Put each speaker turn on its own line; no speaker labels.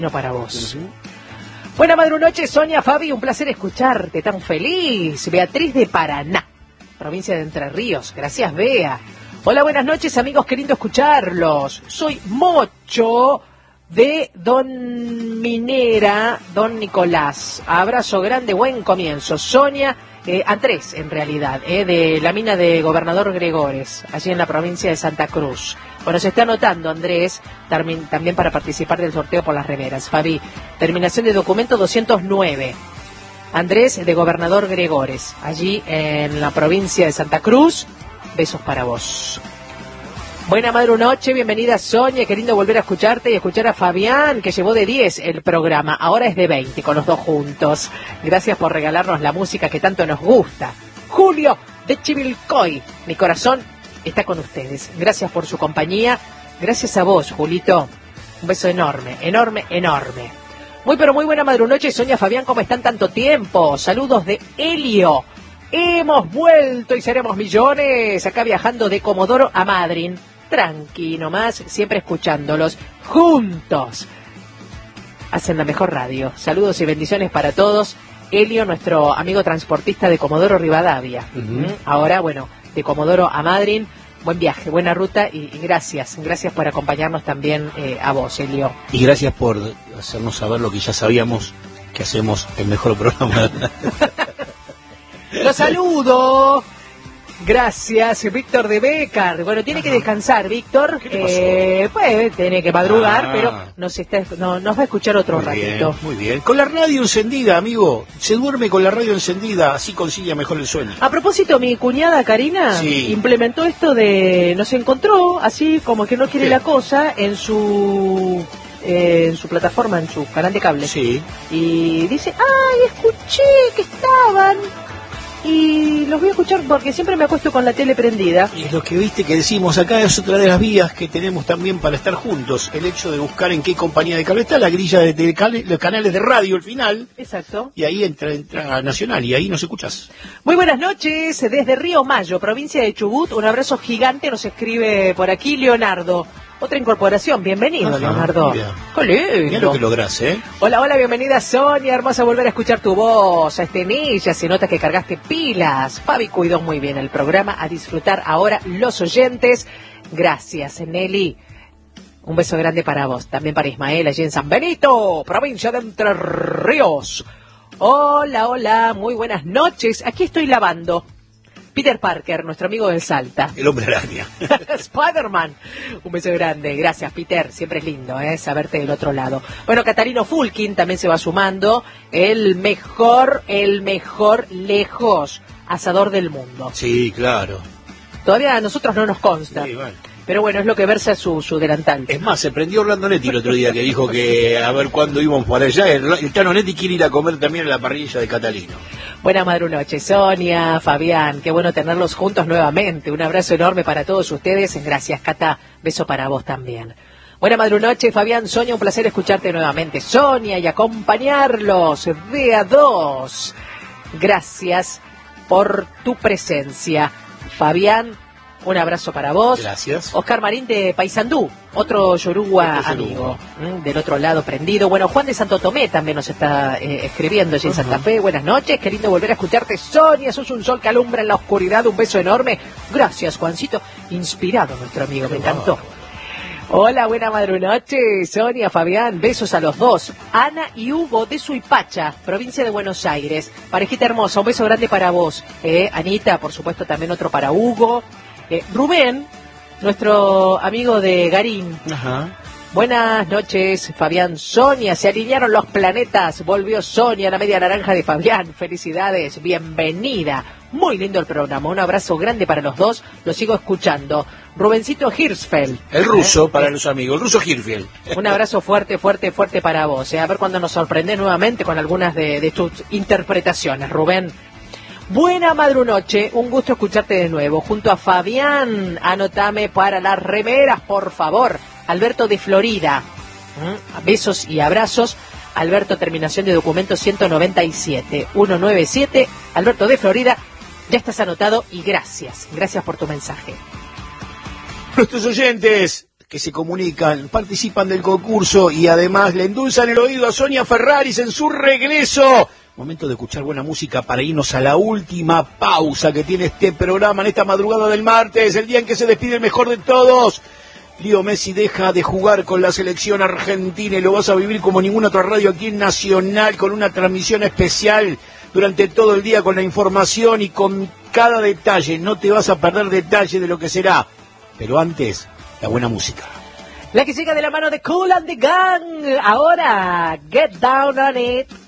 Para vos. Buena madrunoche, Sonia, Fabi, un placer escucharte, tan feliz. Beatriz de Paraná, provincia de Entre Ríos. Gracias, Bea. Hola, buenas noches, amigos, qué lindo escucharlos. Soy Mocho de Don Minera, Don Nicolás. Abrazo grande, buen comienzo. Sonia, Andrés, en realidad, de la mina de Gobernador Gregores, allí en la provincia de Santa Cruz. Bueno, se está anotando, Andrés, también para participar del sorteo por las remeras. Fabi, terminación de documento 209. Andrés, de Gobernador Gregores, allí en la provincia de Santa Cruz. Besos para vos. Buena madrunoche, bienvenida Sonia, qué lindo volver a escucharte y escuchar a Fabián, que llevó de 10 el programa, ahora es de 20 con los dos juntos. Gracias por regalarnos la música que tanto nos gusta. Julio, de Chivilcoy, mi corazón está con ustedes. Gracias por su compañía. Gracias a vos, Julito. Un beso enorme, enorme, enorme. Muy pero muy buena madrunoche, Sonia, Fabián, ¿cómo están tanto tiempo? Saludos de Helio. Hemos vuelto y seremos millones. Acá viajando de Comodoro a Madryn. Tranqui nomás, siempre escuchándolos juntos. Hacen la mejor radio. Saludos y bendiciones para todos. Helio, nuestro amigo transportista de Comodoro Rivadavia. Ahora, bueno, de Comodoro a Madryn, buen viaje, buena ruta y gracias por acompañarnos también a vos, Elio.
Y gracias por hacernos saber lo que ya sabíamos, que hacemos el mejor programa.
¡Los saludo! Gracias, Víctor de Becar. Bueno, tiene que descansar, Víctor. Pues tiene que madrugar, pero nos va a escuchar otro ratito.
Muy bien. Con la radio encendida, amigo. Se duerme con la radio encendida, así consigue mejor el sueño.
A propósito, mi cuñada Karina implementó esto de... Nos encontró así como que no quiere la cosa en su plataforma, en su canal de cable.
Sí.
Y dice, ¡ay, escuché que estaban! Y los voy a escuchar porque siempre me acuesto con la tele prendida.
Y es lo que viste que decimos acá, es otra de las vías que tenemos también para estar juntos. El hecho de buscar en qué compañía de cable está, la grilla de los canales de radio al final.
Exacto.
Y ahí entra Nacional y ahí nos escuchas.
Muy buenas noches, desde Río Mayo, provincia de Chubut. Un abrazo gigante, nos escribe por aquí Leonardo. Otra incorporación, bienvenido, Leonardo.
Mira lo que lográs,
Hola, hola, bienvenida Sonia, hermosa volver a escuchar tu voz. A Estenilla, se nota que cargaste pilas. Fabi cuidó muy bien el programa, a disfrutar ahora los oyentes. Gracias, Nelly. Un beso grande para vos, también para Ismael, allí en San Benito, provincia de Entre Ríos. Hola, hola, muy buenas noches. Aquí estoy lavando. Peter Parker, nuestro amigo del Salta.
El hombre araña.
Spider-Man. Un beso grande. Gracias, Peter. Siempre es lindo, saberte del otro lado. Bueno, Catalino Fulkin también se va sumando. El mejor lejos asador del mundo.
Sí, claro.
Todavía a nosotros no nos consta.
Sí, bueno.
Pero bueno, es lo que versa su delantal.
Es más, se prendió Orlando Netti el otro día que dijo que a ver cuándo íbamos para allá. El Tano Netti quiere ir a comer también en la parrilla de Catalino.
Buena madrunoche, Sonia, Fabián, qué bueno tenerlos juntos nuevamente. Un abrazo enorme para todos ustedes. Gracias, Cata. Beso para vos también. Buena madrunoche, Fabián, Sonia, un placer escucharte nuevamente. Sonia, y acompañarlos de a dos. Gracias por tu presencia. Fabián, un abrazo para vos.
Gracias.
Oscar Marín de Paysandú, otro yoruba amigo, del otro lado prendido. Bueno, Juan de Santo Tomé también nos está escribiendo allí en Santa Fe. Buenas noches, qué lindo volver a escucharte, Sonia. Sos un sol que alumbra en la oscuridad. Un beso enorme. Gracias, Juancito. Inspirado nuestro amigo, me encantó. Hola, buena madrunoche, Sonia, Fabián, besos a los dos. Ana y Hugo de Suipacha, provincia de Buenos Aires. Parejita hermosa, un beso grande para vos. Anita, por supuesto, también otro para Hugo. Rubén, nuestro amigo de Garín. Buenas noches, Fabián, Sonia, se alinearon los planetas, volvió Sonia, la media naranja de Fabián, felicidades, bienvenida, muy lindo el programa, un abrazo grande para los dos, lo sigo escuchando. Rubencito Hirschfeld.
El ruso, para los amigos, el ruso Hirschfeld.
Un abrazo fuerte para vos, a ver cuando nos sorprendés nuevamente con algunas de tus interpretaciones, Rubén. Buena madrunoche, un gusto escucharte de nuevo. Junto a Fabián, anotame para las remeras, por favor. Alberto de Florida. Besos y abrazos. Alberto, terminación de documento 197. 197. Alberto de Florida, ya estás anotado y gracias. Gracias por tu mensaje.
Nuestros oyentes que se comunican, participan del concurso y además le endulzan el oído a Sonia Ferraris en su regreso. Momento de escuchar buena música para irnos a la última pausa que tiene este programa en esta madrugada del martes, el día en que se despide el mejor de todos. Leo Messi deja de jugar con la selección argentina y lo vas a vivir como ninguna otra radio aquí en Nacional, con una transmisión especial durante todo el día con la información y con cada detalle. No te vas a perder detalle de lo que será. Pero antes, la buena música.
La que llega de la mano de Kool and the Gang. Ahora, Get Down on It.